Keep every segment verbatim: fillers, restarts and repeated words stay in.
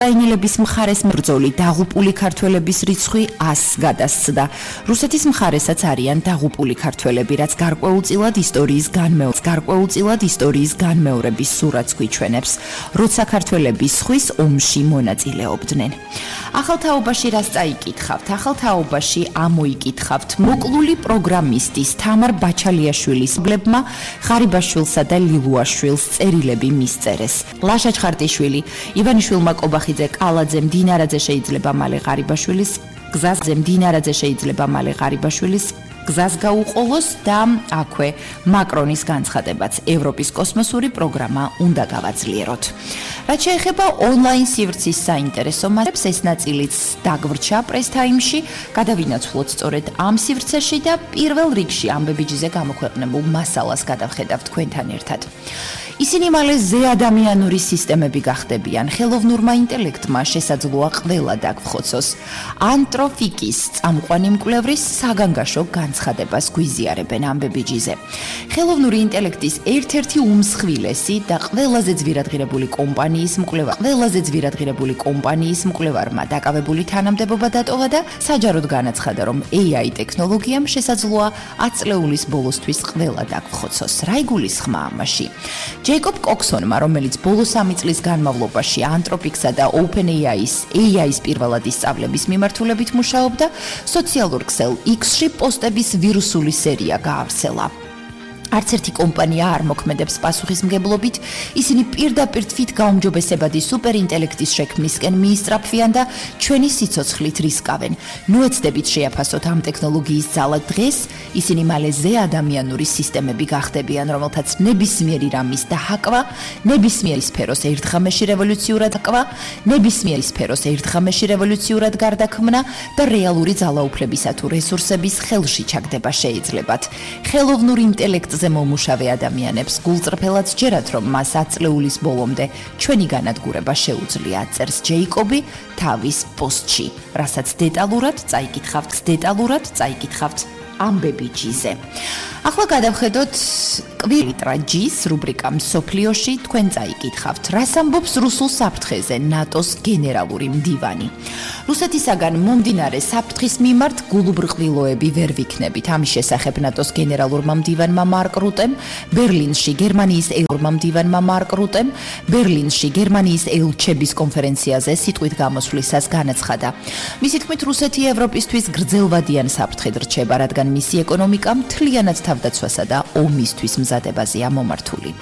უკრაინელების მხარეს ბრძოლი დაღუპული ქართველების რიცხვი ასს გადასცდა. რუსეთის მხარესაც არიან დაღუპული ქართველები, რაც გარკვეულწილად ისტორიის განმეორებას, გარკვეულწილად ისტორიის განმეორების სურათს გვიჩვენებს, როცა ქართველები სხვის ომში მონაწილეობდნენ. ახალ თაობაში რას წაიკითხავთ? ახალ თაობაში ამოიკითხავთ მოკლული პროგრამისტის თამარ ბაჩალიაშვილის ბლებმა ღარიბაშვილსა და ლილუაშვილს წერილები მისწერეს. ლაშა ჩხარტიშვილი, ივანიშვილმა კობახიძე კალაძემ დინარაძე შეიძლება მალე ღარიბაშვილის გზაზე დინარაძე შეიძლება მალე ღარიბაშვილის გზას გაუყოლოს და აქვე მაკრონის განცხადებაც ევროპის კოსმოსური პროგრამა უნდა გავაძლიეროთ. რაც შეეხება ონლაინ სივრცის საინტერესო მასებს, ეს ნაწილიც დაგვრჩა პრეს-თაიმში, გადავინაცვლოთ სწორედ ამ სივრცეში და პირველ რიგში ამბებიჯიზე გამოქვეყნებულ მასალას გადავხედავთ თქვენთან ერთად. ისინი მალე ზეადამიანური სისტემები გახდებიან, ხელოვნურმა ინტელექტმა შესაძლოა ყველა დაგვრხოცოს. ანტროფიკის წამყვანი მკვლევრის საგანგაშო განცხადებას გვიზიარებენ ამბებიჯიზე. ხელოვნური ინტელექტის ერთ-ერთი უმსხვილესი და ყველაზე ძვირადღირებული კომპანიის მკვლევარ, ყველაზე ძვირადღირებული კომპანიის მკვლევარმა დაკავებული თანამდებობა დატოვა და საჯაროდ განაცხადა, რომ ეი აი ტექნოლოგიამ შესაძლოა ათი წლეულის ბოლოსთვის ყველა დაგვრხოცოს. რა იგულისხმა ამაში? ჯეიკობ კოქსონმა, რომელიც ბოლო სამი წლის განმავლობაში ანტროფიქსა და OpenAI-ის ეი აის პირველადი სწავლების მიმართულებით მუშაობდა, სოციალურ ქსელ X-ში პოსტების ვირუსული სერია გაავრცელა. არც ერთი კომპანია არ მოქმედებს პასუხისმგებლობით, ისინი პირდაპირ თვით გაუმჯობესებადი სუპერინტელექტის შექმნისკენ მიისწრაფვიან და ჩვენი სიცოცხლით რისკავენ. ნუეცდებით შეაფასოთ ამ ტექნოლოგიის ძალა დღეს, ისინი მალე ზეადამიანური სისტემები გახდებიან, რომელთაც ნებისმიერი რამის დაჰაკვა, ნებისმიერი სფეროს ერთხმაში რევოლუციურად აკვა, ნებისმიერი სფეროს ერთხმაში რევოლუციურად გარდაქმნა და რეალური ძალაუფლებისა თუ რესურსების ხელში ჩაგდება შეიძლებათ. ხელოვნურ ინტელექტს მომუშავე ადამიანებს გულწრფელად სჯერათ, რომ მას ათი წლეულის ბოლომდე ჩვენი განადგურება შეუძლია, წერს ჯეიკობი თავის პოსტში, რასაც დეტალურად წაიკითხავთ, დეტალურად წაიკითხავთ ამბებიჯიზე. ახლა გადავხედოთ კვირიტრაჯის რუბრიკა მსოფლიოში, თქვენ წაიკითხავთ, რას ამბობს რუსულ საფრთხეზე ნატოს გენერალური მდივანი. რუსეთისაგან მომდინარე საფრთხის მიმართ გულუბრყვილოები ვერ ვიქნებით. ამის შესახებ ნატოს გენერალურმა მდივანმა მარკ რუტემ, ბერლინში გერმანიის ელჩებმა მდივანმა მარკ რუტემ, ბერლინში გერმანიის ელჩების კონფერენციაზე სიტყვით გამოსვლისას განაცხადა. მისი თქმით, რუსეთი ევროპისთვის გრძელვადიან საფრთხედ რჩება, რადგან მისი ეკონომიკა მთლიანად თავდაცვასა და ომისთვის მზადებაზეა მომართული.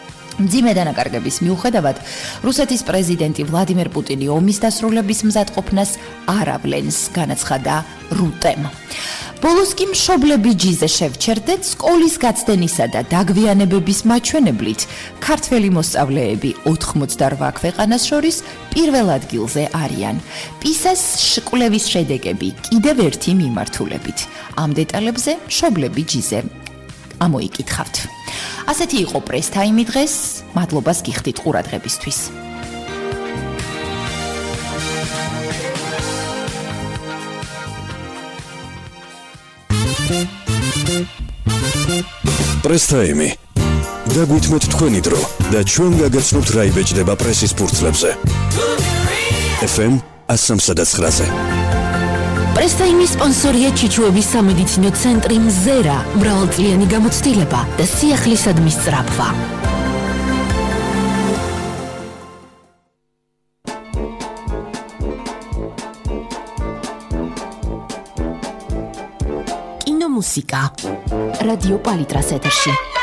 მძიმე დანაკარგების მიუხედავად, რუსეთის პრეზიდენტი ვლადიმერ პუტინი ომის დასრულების მზადყოფნას არ ავლენს, განაცხადა რუტემ. ბოლოს კი მშობლები ჯიზე შევჩერდეთ სკოლის გაცდენისა და დაგვიანებების მაჩვენებლით, ქართველი მოსწავლეები ოთხმოცდაორ ქვეყანას შორის პირველ ადგილზე არიან. პისას კვლევის შედეგები კიდევ ერთი მიმართულებით. ამ დეტალებზე მშობლები ჯიზე ამოიკითხავთ. ასეთი იყო პრეს-თაიმი დღეს, მადლობას გიხდით ყურადღებისთვის. პრეს-თაიმი. დაგვითმოთ თქვენი დრო და ჩვენ გაგაცნობთ რა იბეჭდება პრესის ფურცლებზე. ეფ ემ ასი ცხრა. პრეს-თაიმის სპონსორია ჩიჩუების სამედიცინო ცენტრი მზერა, მრავალწლიანი გამოცდილება და სიახლისადმის სწრაფვა. კინომუსიკა. რადიო პალიტრას ეთერში.